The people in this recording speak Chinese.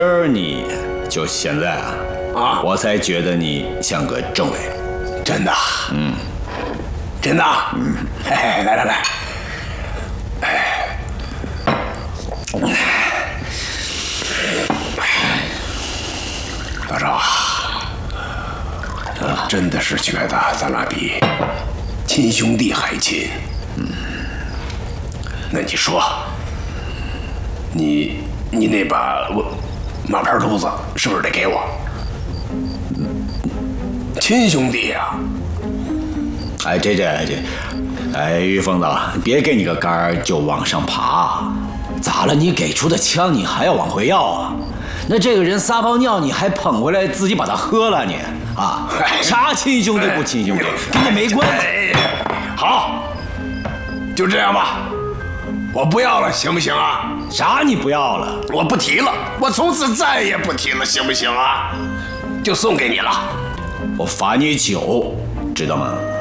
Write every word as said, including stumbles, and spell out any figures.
而你就现在啊， 啊， 我才觉得你像个政委。 真的， 嗯， 真的，嗯，嘿嘿，来来来，老赵啊，我真的是觉得咱俩比亲兄弟还亲。嗯，那你说，你你那把我马牌秃子是不是得给我？亲兄弟呀、啊！ 哎，这这这，哎，于疯子，别给你个杆儿就往上爬，咋了？你给出的枪你还要往回要啊？那这个人撒泡尿你还捧回来自己把它喝了你啊？啥亲兄弟不亲兄弟，跟你没关系。 好，就这样吧，我不要了，行不行啊？ 啥你不要了？ 我不提了，我从此再也不提了，行不行啊？就送给你了。 我罚你酒，知道吗？